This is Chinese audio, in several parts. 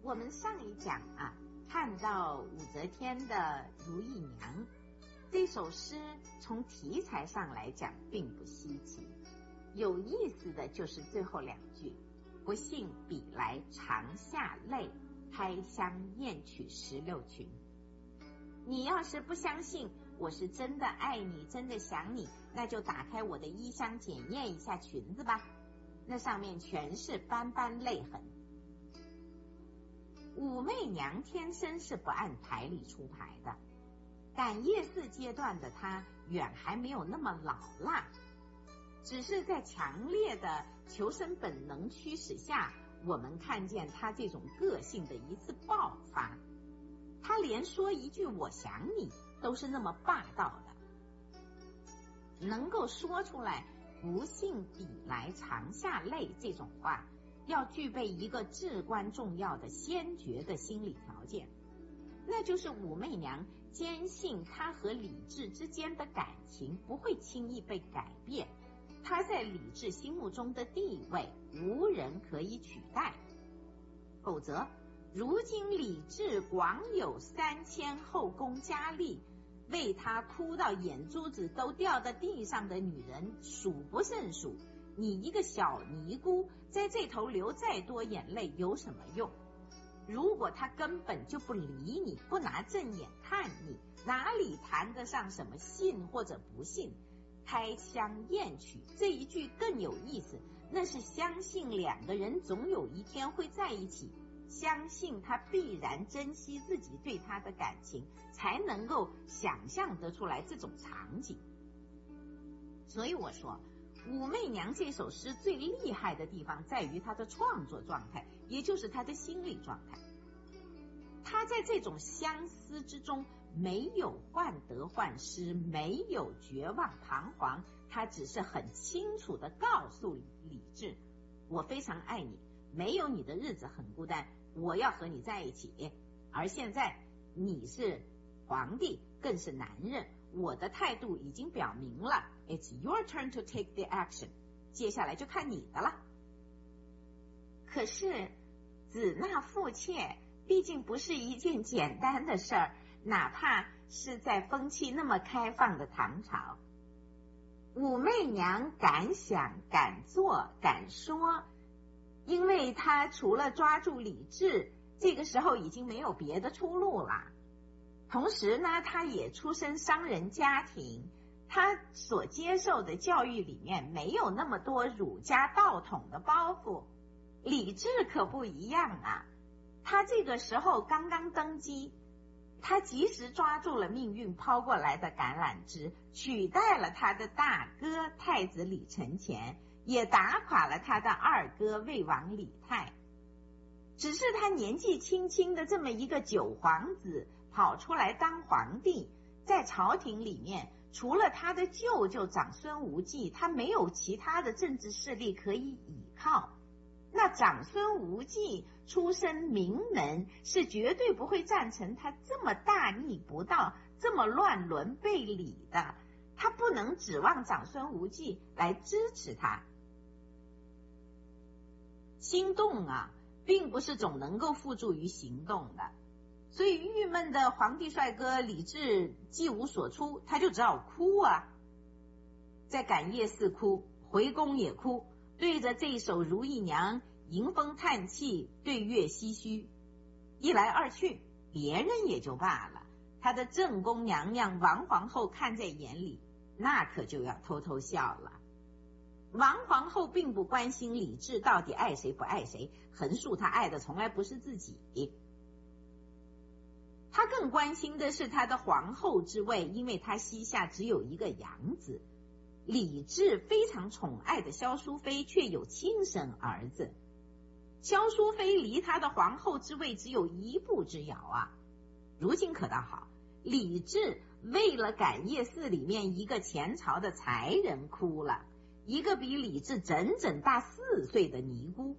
我们上一讲看到武则天的《如意娘》这首诗，从题材上来讲并不稀奇，有意思的就是最后两句：不信比来长下泪，开箱验取16裙。你要是不相信我是真的爱你，真的想你，那就打开我的衣箱检验一下裙子吧，那上面全是斑斑泪痕。武媚娘天生是不按牌理出牌的，感业寺阶段的她远还没有那么老辣，只是在强烈的求生本能驱使下，我们看见她这种个性的一次爆发。她连说一句我想你都是那么霸道的，能够说出来不信比来长下泪这种话，要具备一个至关重要的先决的心理条件，那就是武媚娘坚信她和李治之间的感情不会轻易被改变，她在李治心目中的地位无人可以取代，否则如今李治广有3000后宫佳丽，为他哭到眼珠子都掉到地上的女人数不胜数，你一个小尼姑在这头流再多眼泪有什么用？如果他根本就不理你，不拿正眼看你，哪里谈得上什么信或者不信？开箱验取这一句更有意思，那是相信两个人总有一天会在一起，相信他必然珍惜自己对他的感情，才能够想象得出来这种场景。所以我说武媚娘这首诗最厉害的地方在于她的创作状态，也就是她的心理状态。她在这种相思之中没有患得患失，没有绝望彷徨，她只是很清楚地告诉李治，我非常爱你，没有你的日子很孤单，我要和你在一起。而现在你是皇帝，更是男人，我的态度已经表明了， It's your turn to take the action， 接下来就看你的了。可是子纳父妾毕竟不是一件简单的事儿，哪怕是在风气那么开放的唐朝，武媚娘敢想敢做敢说，因为她除了抓住李治，这个时候已经没有别的出路了。同时呢，她也出身商人家庭，她所接受的教育里面没有那么多儒家道统的包袱。李治可不一样啊，他这个时候刚刚登基，他及时抓住了命运抛过来的橄榄枝，取代了他的大哥太子李承乾，也打垮了他的二哥魏王李泰。只是他年纪轻轻的这么一个九皇子跑出来当皇帝，在朝廷里面除了他的舅舅长孙无忌，他没有其他的政治势力可以倚靠。那长孙无忌出身名门，是绝对不会赞成他这么大逆不道，这么乱伦背礼的，他不能指望长孙无忌来支持他。心动并不是总能够付诸于行动的，所以郁闷的皇帝帅哥李治既无所出，他就只好哭在感业寺哭，回宫也哭，对着这首《如意娘》迎风叹气，对月唏嘘。一来二去，别人也就罢了，他的正宫娘娘王皇后看在眼里，那可就要偷偷笑了。王皇后并不关心李治到底爱谁不爱谁，横竖他爱的从来不是自己，他更关心的是他的皇后之位，因为他膝下只有一个养子。李治非常宠爱的萧淑妃却有亲生儿子，萧淑妃离他的皇后之位只有一步之遥如今可倒好，李治为了感业寺里面一个前朝的才人哭了，一个比李治整整大4岁的尼姑。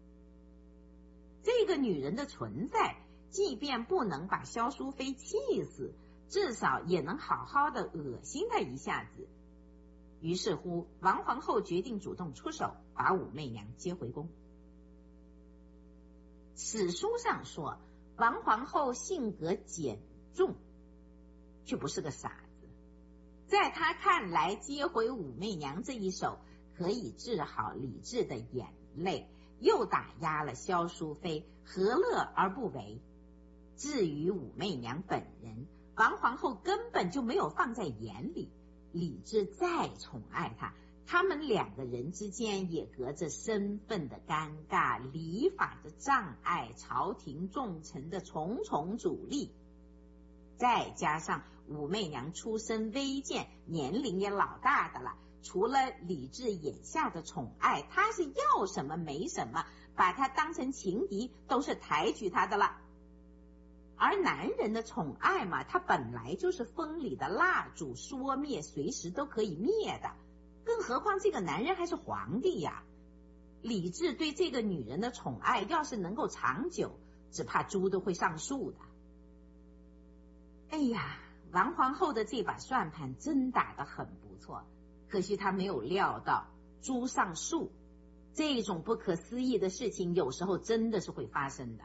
这个女人的存在，即便不能把萧淑妃气死，至少也能好好的恶心她一下子。于是乎，王皇后决定主动出手，把武媚娘接回宫。 史书上说，王皇后性格简重，却不是个傻子。在他看来，接回武媚娘这一手可以治好李治的眼泪，又打压了萧淑妃，何乐而不为？至于武媚娘本人，王皇后根本就没有放在眼里。李治再宠爱她，他们两个人之间也隔着身份的尴尬、礼法的障碍、朝廷重臣的重重阻力，再加上武媚娘出身微贱，年龄也老大的了，除了李治眼下的宠爱，他是要什么没什么，把他当成情敌都是抬举他的了。而男人的宠爱嘛，他本来就是风里的蜡烛，说灭随时都可以灭的，更何况这个男人还是皇帝呀。李治对这个女人的宠爱要是能够长久，只怕猪都会上树的。哎呀，王皇后的这把算盘真打得很不错，可惜她没有料到猪上树这种不可思议的事情有时候真的是会发生的。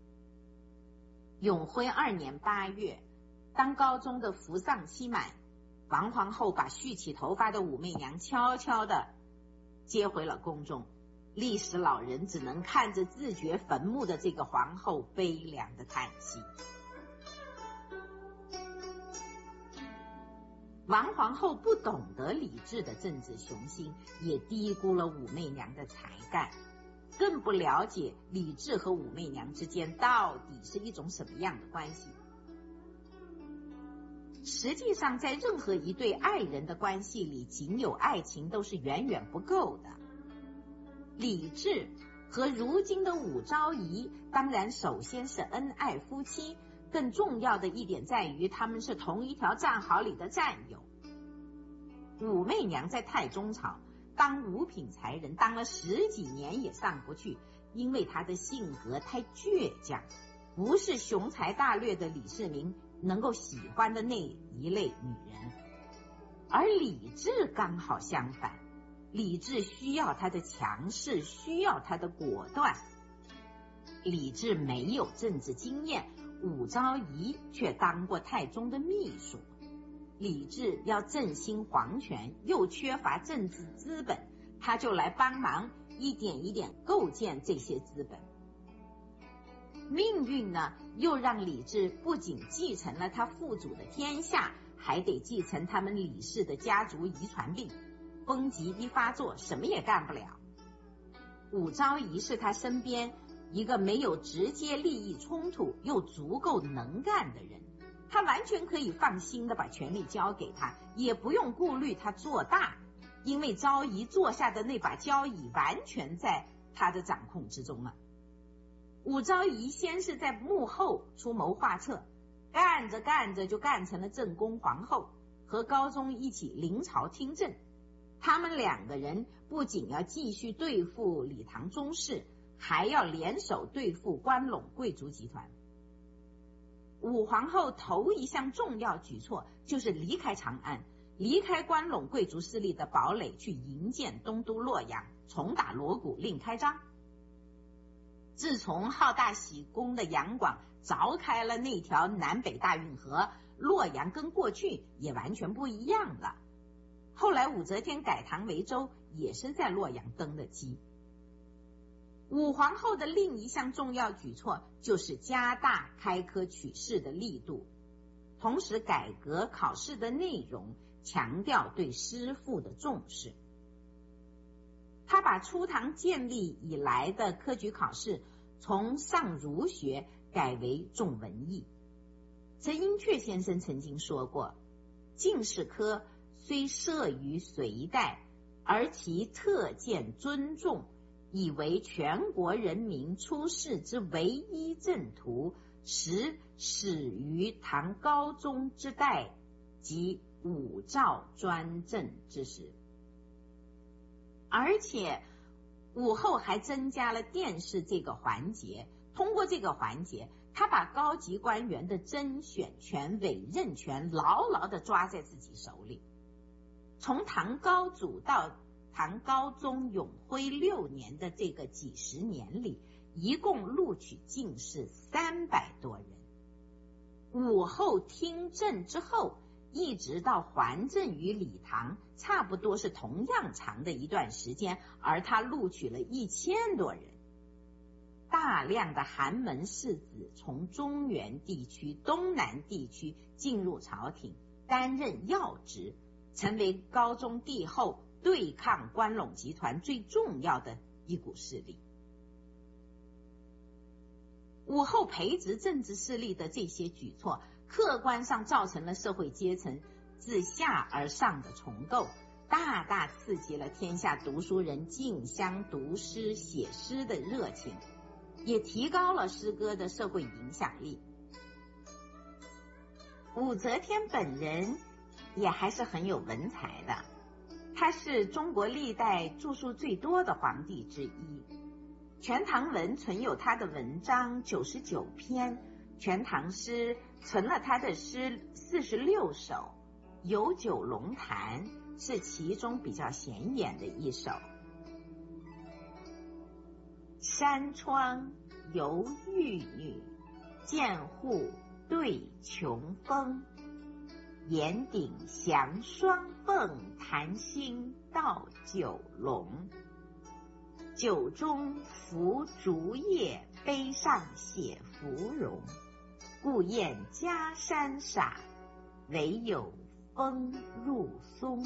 永徽2年8月，当高宗的服丧期满，王皇后把蓄起头发的武媚娘悄悄地接回了宫中。历史老人只能看着自掘坟墓的这个皇后悲凉的叹息。王皇后不懂得李治的政治雄心，也低估了武媚娘的才干，更不了解李治和武媚娘之间到底是一种什么样的关系。实际上，在任何一对爱人的关系里，仅有爱情都是远远不够的。李治和如今的武昭仪当然首先是恩爱夫妻，更重要的一点在于他们是同一条战壕里的战友。武媚娘在太宗朝当五品才人，当了10几年也上不去，因为她的性格太倔强，不是雄才大略的李世民能够喜欢的那一类女人。而李治刚好相反，李治需要她的强势，需要她的果断。李治没有政治经验，武昭仪却当过太宗的秘书。李治要振兴皇权，又缺乏政治资本，他就来帮忙，一点一点构建这些资本。命运呢，又让李治不仅继承了他父祖的天下，还得继承他们李氏的家族遗传病，风疾一发作，什么也干不了。武昭仪是他身边一个没有直接利益冲突又足够能干的人，他完全可以放心的把权力交给他，也不用顾虑他做大，因为昭仪坐下的那把交椅完全在他的掌控之中了。武昭仪先是在幕后出谋划策，干着干着就干成了正宫皇后，和高宗一起临朝听政。他们两个人不仅要继续对付李唐宗室，还要联手对付关陇贵族集团。武皇后头一项重要举措就是离开长安，离开关陇贵族势力的堡垒，去营建东都洛阳，重打锣鼓另开张。自从好大喜功的杨广凿开了那条南北大运河，洛阳跟过去也完全不一样了。后来武则天改唐为州，也是在洛阳登的基。武皇后的另一项重要举措就是加大开科取士的力度，同时改革考试的内容，强调对师傅的重视。他把初唐建立以来的科举考试从上儒学改为重文艺。陈寅恪先生曾经说过，进士科虽设于隋代，而其特见尊重，以为全国人民出仕之唯一正途，始于唐高宗之代及武曌专政之时。而且武后还增加了殿试这个环节，通过这个环节，他把高级官员的甄选权、委任权牢牢地抓在自己手里。从唐高祖到唐高宗永徽6年的这个几十年里， 一共录取进士300多人。武后听政之后，一直到还政于李唐，差不多是同样长的一段时间，而他录取了1000多人。大量的寒门士子从中原地区、东南地区进入朝廷，担任要职，成为高宗帝后对抗关陇集团最重要的一股势力。武后培植政治势力的这些举措，客观上造成了社会阶层自下而上的重构，大大刺激了天下读书人竞相读诗写诗的热情，也提高了诗歌的社会影响力。武则天本人也还是很有文采的，他是中国历代著述最多的皇帝之一。全唐文存有他的文章99篇，全唐诗存了他的诗46首，有九龙潭是其中比较显眼的一首。山窗游玉女，见户对琼峰。檐顶降双凤，弹心到九龙。酒中拂竹叶，杯上写芙蓉。故雁家山傻，唯有风入松。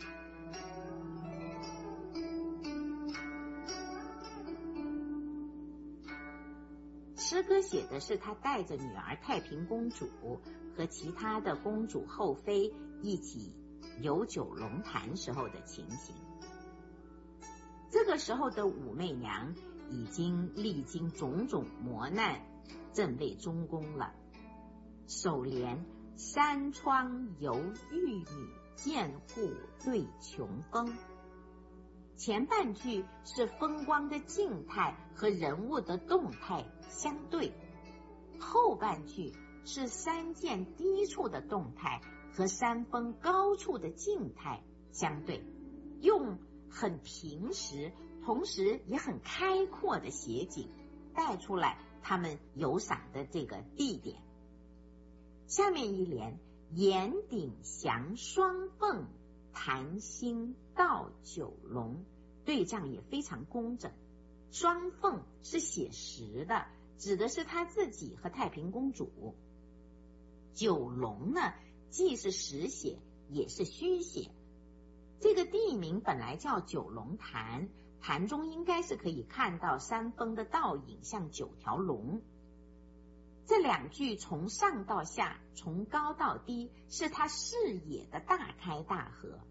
诗歌写的是他带着女儿太平公主和其他的公主后妃一起游九龙潭时候的情形。这个时候的武媚娘已经历经种种磨难，正位中宫了。首联山窗游玉女，见户对琼峰。前半句是风光的静态和人物的动态相对，后半句是山涧低处的动态和山峰高处的静态相对，用很平实同时也很开阔的写景带出来他们游赏的这个地点。下面一联檐顶降双凤，弹心到九龙，对仗也非常工整。双凤是写实的，指的是他自己和太平公主。九龙呢，既是实写也是虚写。这个地名本来叫九龙潭，潭中应该是可以看到山峰的倒影，像9条龙。这两句从上到下，从高到低，是他视野的大开大合。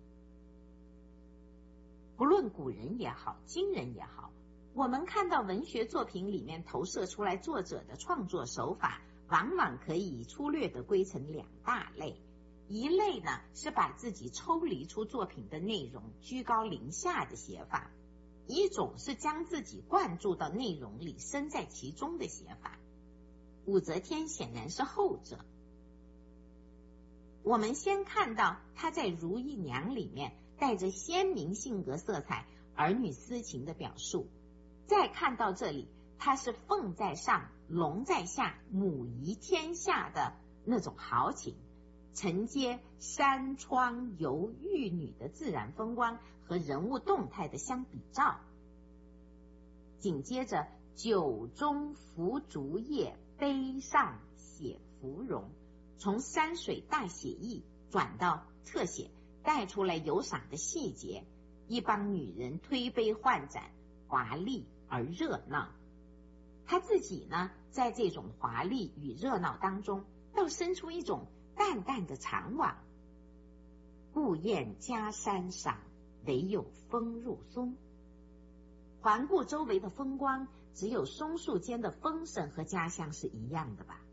不论古人也好，今人也好，我们看到文学作品里面投射出来作者的创作手法，往往可以粗略地归成2大类。一类呢是把自己抽离出作品的内容，居高临下的写法；一种是将自己灌注到内容里，身在其中的写法。武则天显然是后者。我们先看到她在《如意娘》里面带着鲜明性格色彩、儿女私情的表述，再看到这里，她是凤在上，龙在下，母仪天下的那种豪情，承接山窗游玉女的自然风光和人物动态的相比照。紧接着酒中拂竹叶，杯上写芙蓉，从山水大写意转到特写，带出来游赏的细节，一帮女人推杯换盏，华丽而热闹。她自己呢，在这种华丽与热闹当中，倒生出一种淡淡的长往。故雁家山上，唯有风入松。环顾周围的风光，只有松树间的风声和家乡是一样的吧。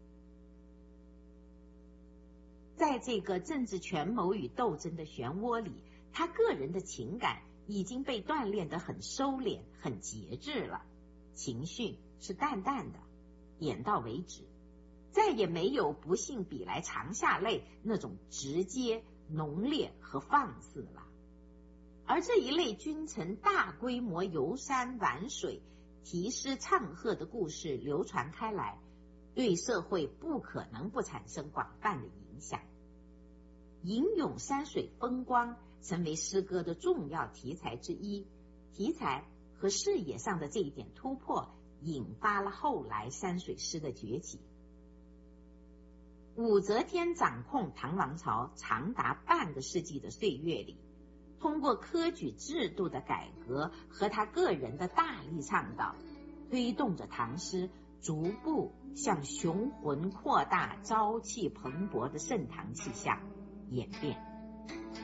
在这个政治权谋与斗争的漩涡里，他个人的情感已经被锻炼得很收敛、很节制了，情绪是淡淡的，点到为止，再也没有不幸比来常下泪那种直接、浓烈和放肆了。而这一类君臣大规模游山玩水， 题诗唱和的故事流传开来，对社会不可能不产生广泛的影响。吟咏山水风光成为诗歌的重要题材之一，题材和视野上的这一点突破，引发了后来山水诗的崛起。武则天掌控唐王朝长达半个世纪的岁月里，通过科举制度的改革和他个人的大力倡导，推动着唐诗逐步向雄浑扩大、朝气蓬勃的盛唐气象演变。